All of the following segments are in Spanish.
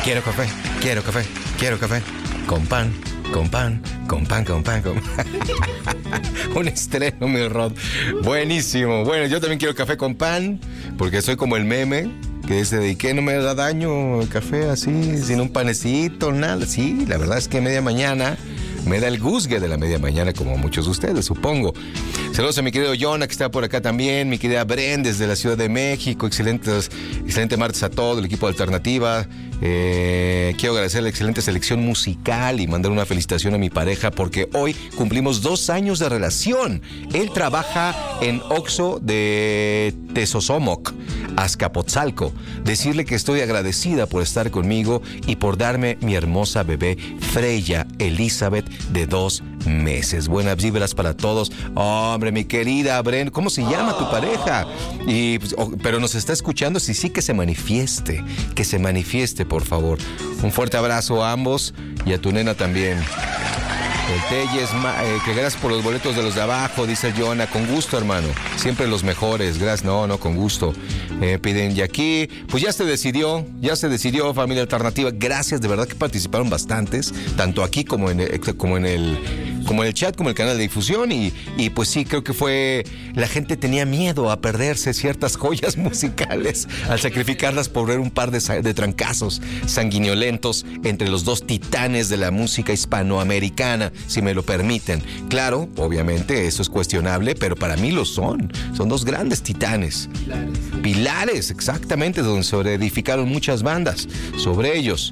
Quiero café, quiero café, quiero café. Con pan, con pan, con pan, con pan, con... Un estreno, mi Rod. Buenísimo. Bueno, yo también quiero café con pan, porque soy como el meme que dice, ¿de qué no me da daño el café así, sin un panecito, nada? Sí, la verdad es que media mañana me da el guzgue de la media mañana, como muchos de ustedes, supongo. Saludos a mi querido Jonah, que está por acá también, mi querida Bren, desde la Ciudad de México. Excelente martes a todo el equipo de Alternativa. Quiero agradecer la excelente selección musical y mandar una felicitación a mi pareja, porque hoy cumplimos 2 años de relación. Él trabaja en Oxxo de Tezosomoc, Azcapotzalco. Decirle que estoy agradecida por estar conmigo y por darme mi hermosa bebé Freya Elizabeth de 2 meses. Buenas vibras para todos. Hombre, mi querida Bren, ¿cómo se llama tu pareja? Y, pero nos está escuchando, sí, que se manifieste, por favor. Un fuerte abrazo a ambos y a tu nena también. El Telles, que gracias por los boletos de los de abajo, dice Jonah. Con gusto, hermano. Siempre los mejores. Gracias. No, con gusto. Piden y aquí. Pues ya se decidió, familia Alternativa. Gracias, de verdad que participaron bastantes, tanto aquí como en el chat, como el canal de difusión. Y pues sí, creo que la gente tenía miedo a perderse ciertas joyas musicales al sacrificarlas por ver un par de trancazos sanguinolentos entre los 2 titanes de la música hispanoamericana, si me lo permiten. Claro, obviamente eso es cuestionable, pero para mí lo son. Son 2 grandes titanes. Pilares, exactamente, donde se edificaron muchas bandas sobre ellos.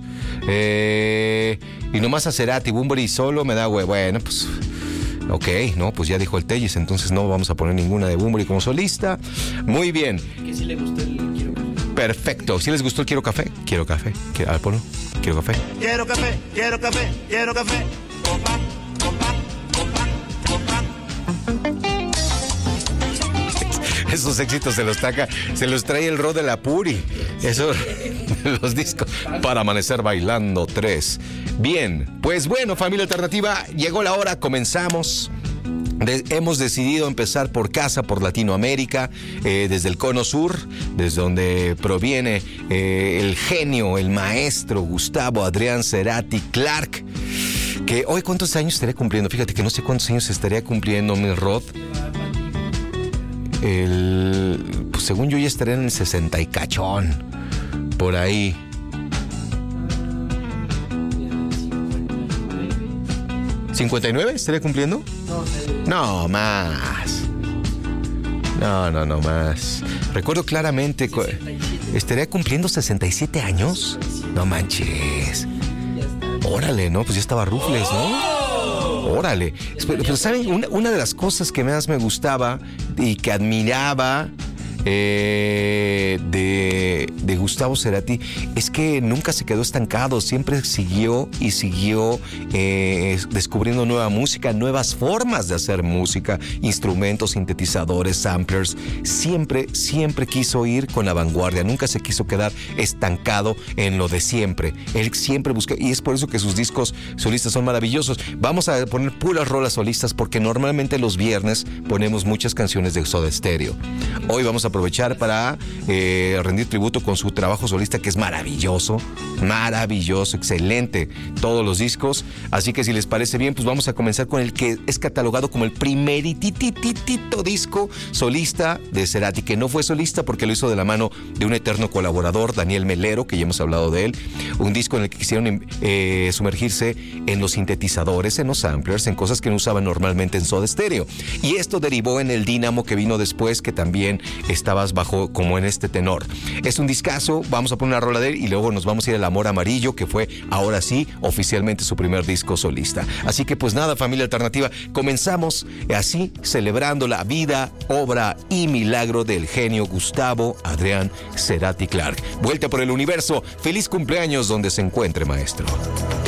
Y nomás a Cerati, Bunbury solo me da bueno, pues... Ok, no, pues ya dijo el Telles, entonces no vamos a poner ninguna de Bunbury como solista. Muy bien. Que si le gustó el Quiero Café. Perfecto. Si les gustó el Quiero Café. Al polo. Quiero café. Quiero café, quiero café, quiero café. Con pan, con pan, con pan, con pan. Esos éxitos se los trae el Rod de la Puri. Esos los discos para amanecer bailando 3. Bien, pues bueno, familia Alternativa, llegó la hora, comenzamos. Hemos decidido empezar por casa, por Latinoamérica, desde el Cono Sur, desde donde proviene el genio, el maestro Gustavo Adrián Cerati Clark, que hoy ¿cuántos años estaría cumpliendo? Fíjate que no sé cuántos años estaría cumpliendo mi Rod. Pues según yo ya estaría en el 60 y cachón, por ahí. ¿59 estaría cumpliendo? No, más. No más. Recuerdo claramente, ¿estaría cumpliendo 67 años? No manches. Órale, ¿no? Pues ya estaba Rufles, ¿no? Órale. Pero ¿saben? Una de las cosas que más me gustaba y que admiraba de Gustavo Cerati es que nunca se quedó estancado, siempre siguió descubriendo nueva música, nuevas formas de hacer música, instrumentos, sintetizadores, samplers. Siempre quiso ir con la vanguardia, nunca se quiso quedar estancado en lo de siempre. Él siempre busca, y es por eso que sus discos solistas son maravillosos. Vamos a poner puras rolas solistas porque normalmente los viernes ponemos muchas canciones de Soda Stereo. Hoy vamos a aprovechar para rendir tributo con su trabajo solista, que es maravilloso, excelente, todos los discos. Así que si les parece bien, pues vamos a comenzar con el que es catalogado como el primeritititito disco solista de Cerati, que no fue solista porque lo hizo de la mano de un eterno colaborador, Daniel Melero, que ya hemos hablado de él. Un disco en el que quisieron sumergirse en los sintetizadores, en los samplers, en cosas que no usaban normalmente en Soda Stereo. Y esto derivó en el Dínamo que vino después, que también estabas bajo como en este tenor. Es un discazo, vamos a poner una rola de él y luego nos vamos a ir al Amor Amarillo, que fue ahora sí oficialmente su primer disco solista. Así que pues nada, familia Alternativa, comenzamos así celebrando la vida, obra y milagro del genio Gustavo Adrián Cerati Clark. Vuelta por el universo, feliz cumpleaños donde se encuentre, maestro.